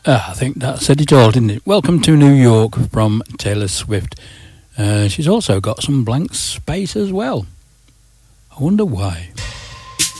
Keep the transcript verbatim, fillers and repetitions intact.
Ah, I think that said it all, didn't it? Welcome to New York from Taylor Swift. Uh, she's also got some blank space as well. I wonder why.